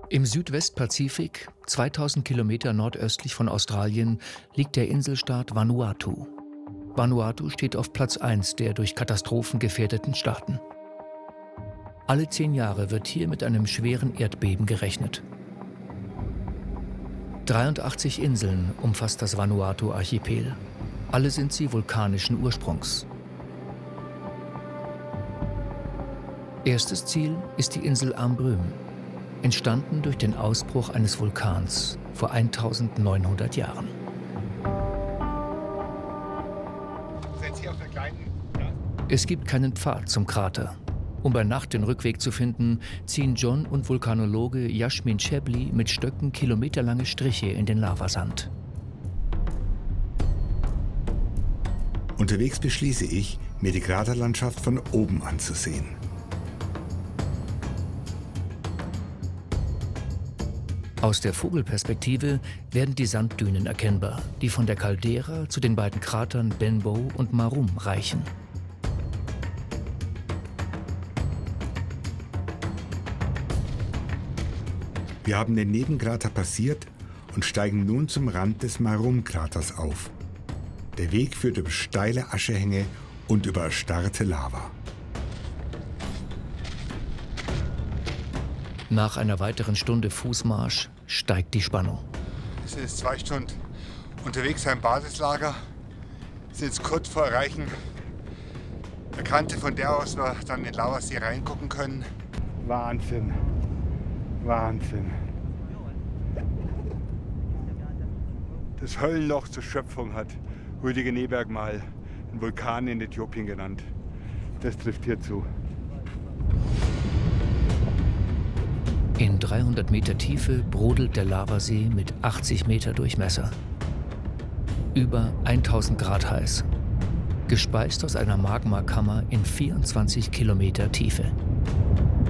Im Südwestpazifik, 2000 Kilometer nordöstlich von Australien, liegt der Inselstaat Vanuatu. Vanuatu steht auf Platz 1 der durch Katastrophen gefährdeten Staaten. Alle 10 Jahre wird hier mit einem schweren Erdbeben gerechnet. 83 Inseln umfasst das Vanuatu-Archipel. Alle sind sie vulkanischen Ursprungs. Erstes Ziel ist die Insel Ambrym, entstanden durch den Ausbruch eines Vulkans vor 1900 Jahren. Es gibt keinen Pfad zum Krater. Um bei Nacht den Rückweg zu finden, ziehen John und Vulkanologe Yashmin Chebli mit Stöcken kilometerlange Striche in den Lavasand. Unterwegs beschließe ich, mir die Kraterlandschaft von oben anzusehen. Aus der Vogelperspektive werden die Sanddünen erkennbar, die von der Caldera zu den beiden Kratern Benbow und Marum reichen. Wir haben den Nebenkrater passiert und steigen nun zum Rand des Marum-Kraters auf. Der Weg führt über steile Aschehänge und über erstarrte Lava. Nach einer weiteren Stunde Fußmarsch steigt die Spannung. Wir sind jetzt 2 Stunden unterwegs beim Basislager. Wir sind jetzt kurz vor Erreichen der Kante, von der aus wir dann in den Lavasee reingucken können. Wahnsinn. Wahnsinn. Das Höllenloch zur Schöpfung hat Rüdiger Neberg mal einen Vulkan in Äthiopien genannt. Das trifft hier zu. In 300 Meter Tiefe brodelt der Lavasee mit 80 Meter Durchmesser. Über 1000 Grad heiß. Gespeist aus einer Magmakammer in 24 Kilometer Tiefe.